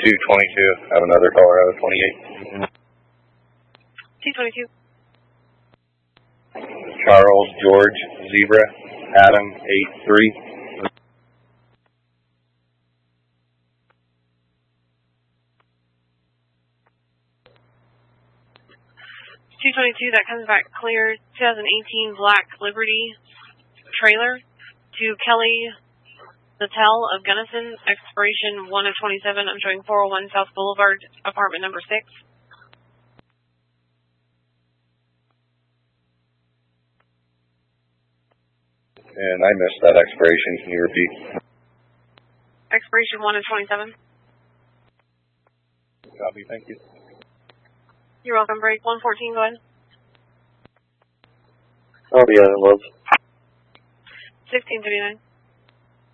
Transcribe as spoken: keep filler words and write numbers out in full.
two twenty-two, have another Colorado twenty-eight. two twenty-two. Charles, George, Zebra, Adam, eight three. two twenty-two, that comes back clear. twenty eighteen Black Liberty trailer to Kelly Natel of Gunnison, expiration one of twenty-seven. I'm showing four oh one South Boulevard, apartment number six. And I missed that expiration. Can you repeat? Expiration one of twenty-seven. Copy, thank you. You're welcome. Break one fourteen, go ahead. Oh, yeah, it was. sixteen thirty-nine.